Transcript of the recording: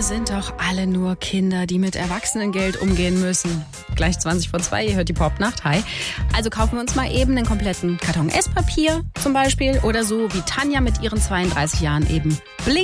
sind doch alle nur Kinder, die mit Erwachsenengeld umgehen müssen. Gleich 20:02, ihr hört die Popnacht. Hi. Also kaufen wir uns mal eben einen kompletten Karton Esspapier zum Beispiel oder so wie Tanja mit ihren 32 Jahren eben Bling